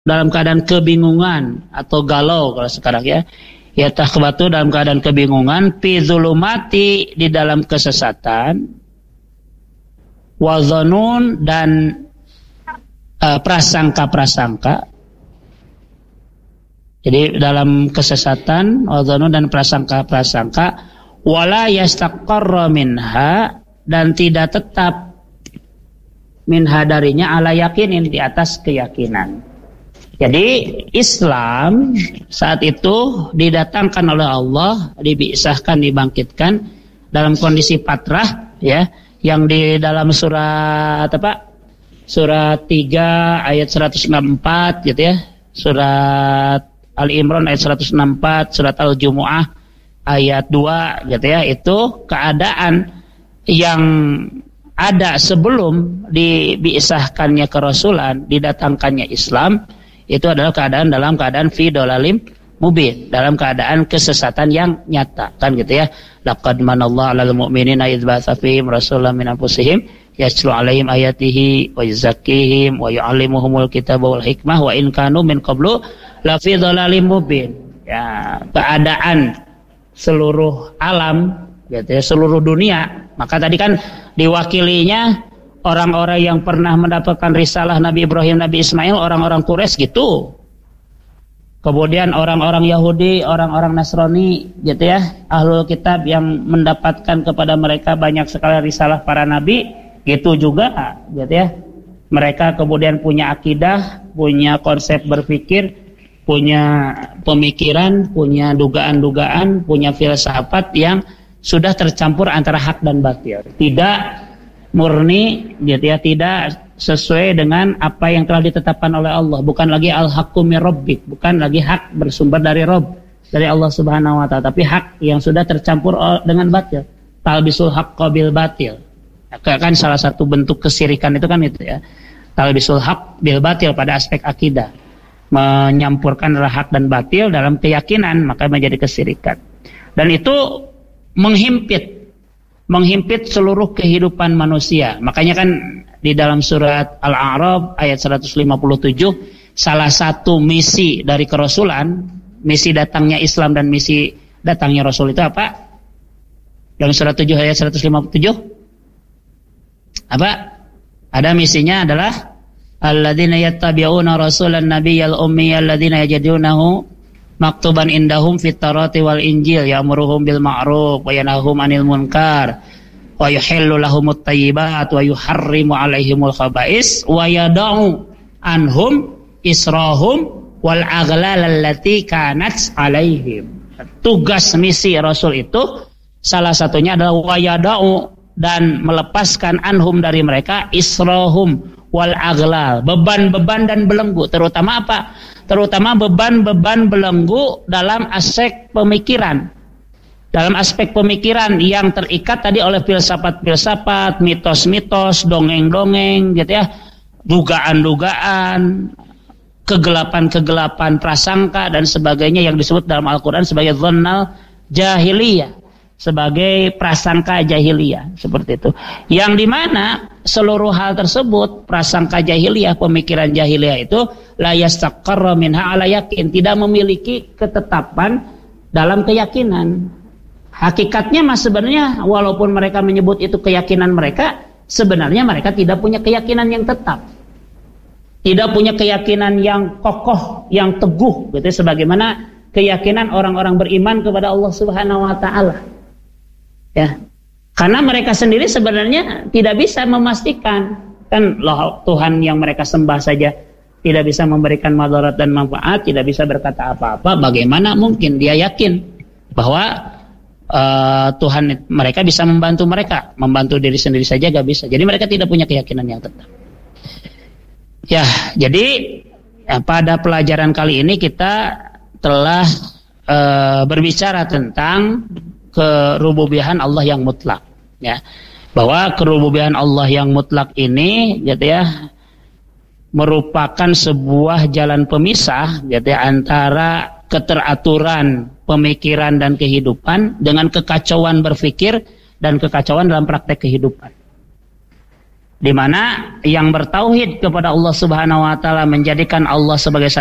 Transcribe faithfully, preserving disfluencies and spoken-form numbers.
dalam keadaan kebingungan atau galau kalau sekarang ya. Yatakhbatu dalam keadaan kebingungan, fi zulumati di dalam kesesatan, wa dzanun dan uh, prasangka-prasangka. Jadi dalam kesesatan, wa dzanun dan prasangka-prasangka, wala yastaqarra minha dan tidak tetap minha darinya ala yakinin di atas keyakinan. Jadi Islam saat itu didatangkan oleh Allah, dibi'sahkan, dibangkitkan dalam kondisi patrah ya, yang di dalam surat apa? Surat tiga ayat seratus enam puluh empat gitu ya. Surat Ali Imran ayat seratus enam puluh empat, surat Al-Jumu'ah ayat dua gitu ya. Itu keadaan yang ada sebelum dibi'sahkannya kerasulan, didatangkannya Islam. Itu adalah keadaan dalam keadaan fi dolalim mubin, dalam keadaan kesesatan yang nyata, kan gitu ya. Laqad manallahu 'alal mu'minina idz ba'atsa fihim rasulan min anfusihim yatlu 'alaihim ayatihi wa yuzakkihim wa yu'allimuhumul kitaba wal hikmah wa in kanu min qablu la fi dolalim mubin. Ya, keadaan seluruh alam gitu ya, seluruh dunia. Maka tadi kan diwakilinya orang-orang yang pernah mendapatkan risalah Nabi Ibrahim, Nabi Ismail, orang-orang Quraisy gitu. Kemudian orang-orang Yahudi, orang-orang Nasrani gitu ya, ahlul kitab yang mendapatkan kepada mereka banyak sekali risalah para nabi, gitu juga gitu ya. Mereka kemudian punya akidah, punya konsep berpikir, punya pemikiran, punya dugaan-dugaan, punya filsafat yang sudah tercampur antara hak dan batil. Tidak murni gitu ya, tidak sesuai dengan apa yang telah ditetapkan oleh Allah, bukan lagi al-haqqu mir rabbik, bukan lagi hak bersumber dari Rabb, dari Allah Subhanahu wa taala, tapi hak yang sudah tercampur dengan batil. Talbisul haqqa bil batil. Kan salah satu bentuk kesirikan itu kan itu ya. Talbisul haqq bil batil pada aspek akidah. Menyampurkan hak dan batil dalam keyakinan, maka menjadi kesirikan. Dan itu menghimpit menghimpit seluruh kehidupan manusia. Makanya kan di dalam surat Al-A'raf ayat seratus lima puluh tujuh, salah satu misi dari kerasulan, misi datangnya Islam dan misi datangnya Rasul itu apa? Dalam surat tujuh ayat seratus lima puluh tujuh apa? Ada misinya adalah alladzina yattabi'una rasulan nabiyyal ummiyal ladzina yajidunahu maktuban indahum fit Taurati wal Injil ya'muruhum bil ma'ruf wa yanahum 'anil munkar wa yuhillu lahumut thayyibat wa yuharrimu 'alaihimul khaba'is wa yada'u anhum israhum wal aghlal allati kanat 'alaihim. Tugas misi Rasul itu salah satunya adalah wa yada'u, dan melepaskan anhum dari mereka israhum wal aghlal, beban-beban dan belenggu, terutama apa? Terutama beban-beban belenggu dalam aspek pemikiran. Dalam aspek pemikiran yang terikat tadi oleh filsafat-filsafat, mitos-mitos, dongeng-dongeng gitu ya, dugaan-dugaan, kegelapan-kegelapan prasangka dan sebagainya yang disebut dalam Al-Qur'an sebagai dhannal jahiliyah, sebagai prasangka jahiliyah, seperti itu. Yang dimana seluruh hal tersebut, prasangka jahiliyah, pemikiran jahiliyah itu la yastaqarra minha ala yakin, tidak memiliki ketetapan dalam keyakinan. Hakikatnya mas sebenarnya walaupun mereka menyebut itu keyakinan mereka, sebenarnya mereka tidak punya keyakinan yang tetap. Tidak punya keyakinan yang kokoh, yang teguh gitu, sebagaimana keyakinan orang-orang beriman kepada Allah Subhanahu wa taala. Ya. Karena mereka sendiri sebenarnya tidak bisa memastikan, kan loh, Tuhan yang mereka sembah saja tidak bisa memberikan madarat dan manfaat, tidak bisa berkata apa-apa, bagaimana mungkin dia yakin bahwa uh, Tuhan mereka bisa membantu mereka, membantu diri sendiri saja gak bisa. Jadi mereka tidak punya keyakinan yang tetap. Ya, jadi ya, pada pelajaran kali ini kita telah uh, berbicara tentang kerububiahan Allah yang mutlak, ya, bahwa kerububiahan Allah yang mutlak ini gitu ya merupakan sebuah jalan pemisah gitu ya, antara keteraturan pemikiran dan kehidupan dengan kekacauan berpikir dan kekacauan dalam praktek kehidupan. di mana yang bertauhid kepada Allah Subhanahu wa taala menjadikan Allah sebagai